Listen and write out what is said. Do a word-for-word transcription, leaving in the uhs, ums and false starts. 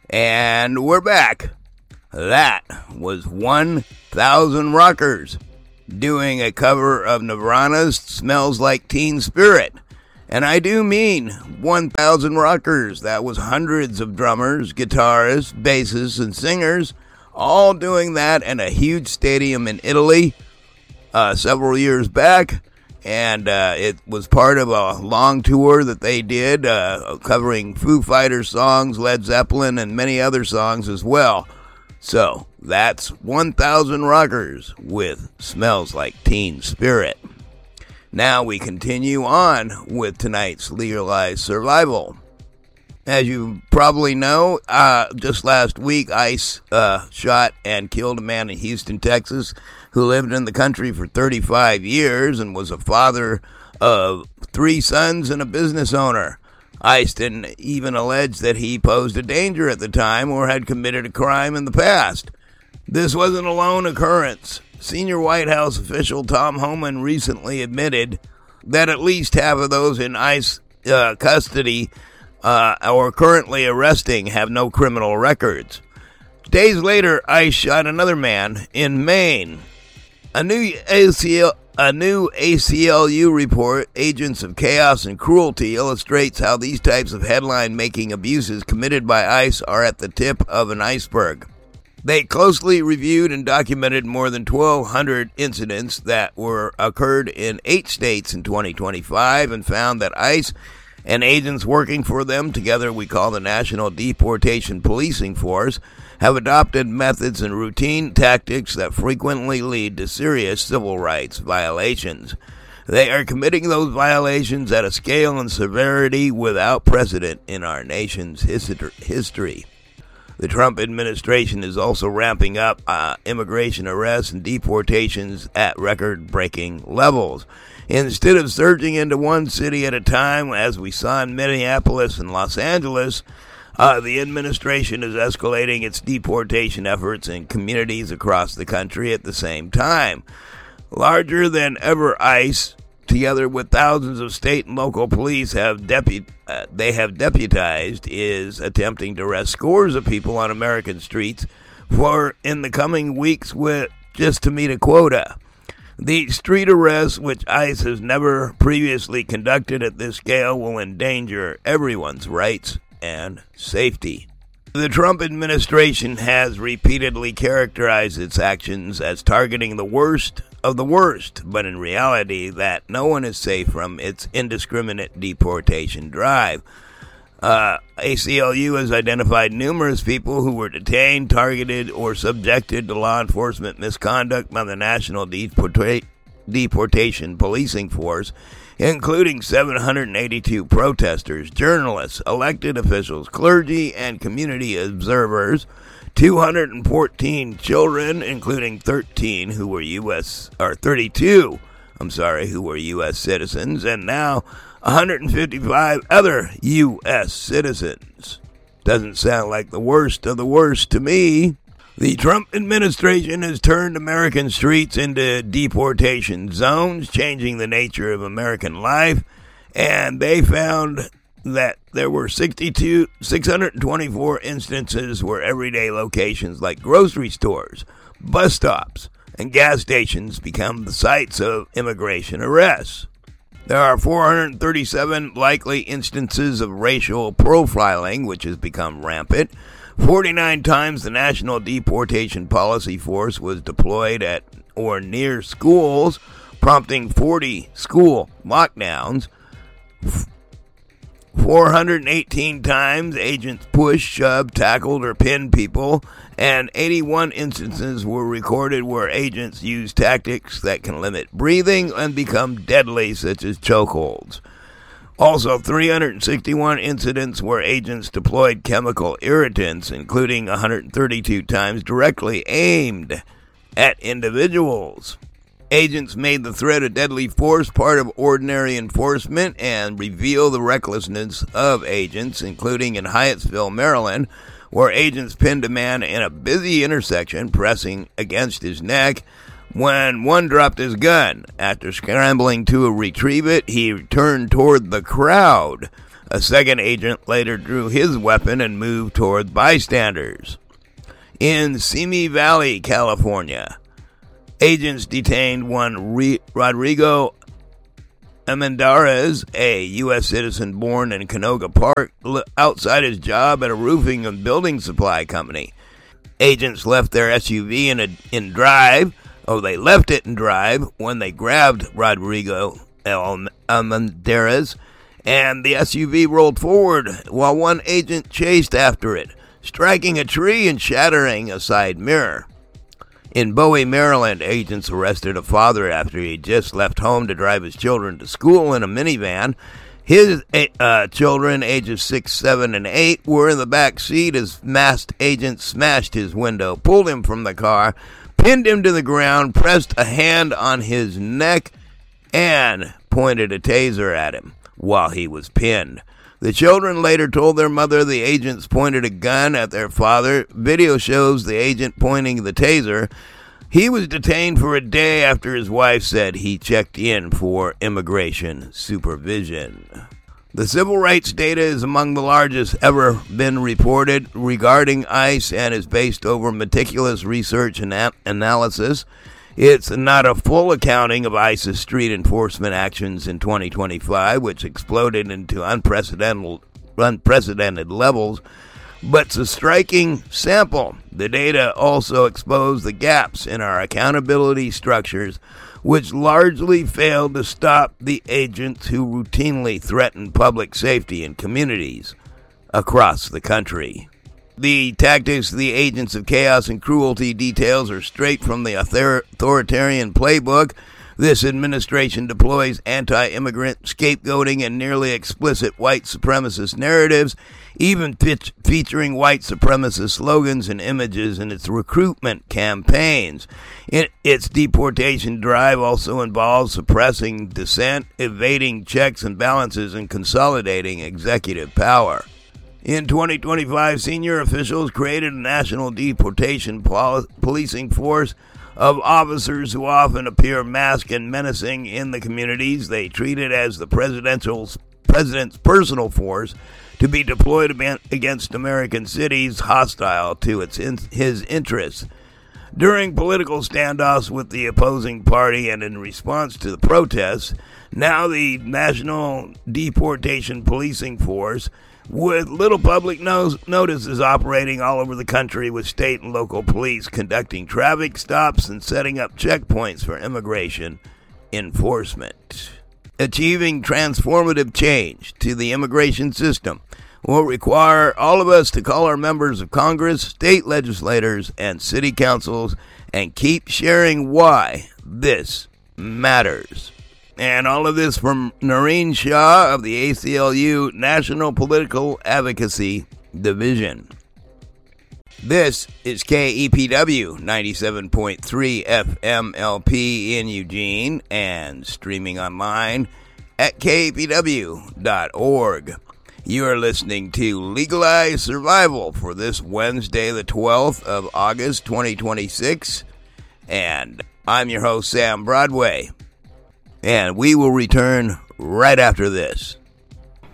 And we're back. That was one thousand Rockers doing a cover of Nirvana's Smells Like Teen Spirit. And I do mean one thousand Rockers. That was hundreds of drummers, guitarists, bassists, and singers all doing that in a huge stadium in Italy uh, several years back. And uh, it was part of a long tour that they did, uh, covering Foo Fighters songs, Led Zeppelin, and many other songs as well. So, that's one thousand Rockers with Smells Like Teen Spirit. Now we continue on with tonight's Legalized Survival. As you probably know, uh, just last week, ICE uh, shot and killed a man in Houston, Texas, who lived in the country for thirty-five years and was a father of three sons and a business owner. ICE didn't even allege that he posed a danger at the time or had committed a crime in the past. This wasn't a lone occurrence. Senior White House official Tom Homan recently admitted that at least half of those in ICE uh, custody uh, or currently arresting have no criminal records. Days later, ICE shot another man in Maine. A new A C L, a new A C L U report, Agents of Chaos and Cruelty, illustrates how these types of headline-making abuses committed by ICE are at the tip of an iceberg. They closely reviewed and documented more than twelve hundred incidents that were occurred in eight states in twenty twenty-five and found that ICE and agents working for them, together we call the National Deportation Policing Force, have adopted methods and routine tactics that frequently lead to serious civil rights violations. They are committing those violations at a scale and severity without precedent in our nation's history. The Trump administration is also ramping up uh, immigration arrests and deportations at record-breaking levels. Instead of surging into one city at a time, as we saw in Minneapolis and Los Angeles, uh, the administration is escalating its deportation efforts in communities across the country at the same time. Larger than ever, ICE, together with thousands of state and local police, have depu- uh, they have deputized, is attempting to arrest scores of people on American streets for in the coming weeks with just to meet a quota. The street arrests, which ICE has never previously conducted at this scale, will endanger everyone's rights and safety. The Trump administration has repeatedly characterized its actions as targeting the worst of the worst, but in reality, that no one is safe from its indiscriminate deportation drive. Uh, A C L U has identified numerous people who were detained, targeted, or subjected to law enforcement misconduct by the National Deporta- Deportation Policing Force, including seven hundred eighty-two protesters, journalists, elected officials, clergy, and community observers, two hundred fourteen children, including thirteen who were U S or thirty-two, I'm sorry, who were U S citizens, and now one hundred fifty-five other U S citizens. Doesn't sound like the worst of the worst to me. The Trump administration has turned American streets into deportation zones, changing the nature of American life, and they found that there were sixty-two, six hundred twenty-four instances where everyday locations like grocery stores, bus stops, and gas stations become the sites of immigration arrests. There are four hundred thirty-seven likely instances of racial profiling, which has become rampant. forty-nine times the National Deportation Policy Force was deployed at or near schools, prompting forty school lockdowns. four hundred eighteen times agents pushed, shoved, tackled, or pinned people, and eighty-one instances were recorded where agents used tactics that can limit breathing and become deadly, such as chokeholds. Also, three hundred sixty-one incidents where agents deployed chemical irritants, including one hundred thirty-two times directly aimed at individuals. Agents made the threat of deadly force part of ordinary enforcement and reveal the recklessness of agents, including in Hyattsville, Maryland, where agents pinned a man in a busy intersection, pressing against his neck, when one dropped his gun. After scrambling to retrieve it, he turned toward the crowd, A second agent later drew his weapon and moved toward bystanders. In Simi Valley, California, agents detained one Re- Rodrigo Armendariz, a U S citizen born in Canoga Park, outside his job at a roofing and building supply company. Agents left their S U V in, a, in drive, or they left it in drive, when they grabbed Rodrigo Armendariz, and the S U V rolled forward while one agent chased after it, striking a tree and shattering a side mirror. In Bowie, Maryland, agents arrested a father after he just left home to drive his children to school in a minivan. His uh, children, ages six, seven, and eight, were in the back seat as masked agents smashed his window, pulled him from the car, pinned him to the ground, pressed a hand on his neck, and pointed a taser at him while he was pinned. The children later told their mother the agents pointed a gun at their father. Video shows the agent pointing the taser. He was detained for a day after his wife said he checked in for immigration supervision. The civil rights data is among the largest ever been reported regarding ICE and is based over meticulous research and a- analysis. It's not a full accounting of ICE's street enforcement actions in twenty twenty-five, which exploded into unprecedented, unprecedented levels, but it's a striking sample. The data also exposed the gaps in our accountability structures, which largely failed to stop the agents who routinely threaten public safety in communities across the country. The tactics of the agents of chaos and cruelty details are straight from the author- authoritarian playbook. This administration deploys anti-immigrant scapegoating and nearly explicit white supremacist narratives, even pitch- featuring white supremacist slogans and images in its recruitment campaigns. It, its deportation drive also involves suppressing dissent, evading checks and balances, and consolidating executive power. In twenty twenty-five, senior officials created a national deportation pol- policing force of officers who often appear masked and menacing in the communities they treated as the presidential president's personal force to be deployed against American cities hostile to its in, his interests. During political standoffs with the opposing party and in response to the protests, now the National Deportation Policing Force, with little public no- notice, is operating all over the country with state and local police conducting traffic stops and setting up checkpoints for immigration enforcement. Achieving transformative change to the immigration system will require all of us to call our members of Congress, state legislators, and city councils and keep sharing why this matters. And all of this from Noreen Shaw of the A C L U National Political Advocacy Division. This is K E P W ninety-seven point three F M L P in Eugene and streaming online at K E P W dot org. You are listening to Legalized Survival for this Wednesday, the twelfth of August, twenty twenty-six. And I'm your host, Sam Broadway. And we will return right after this.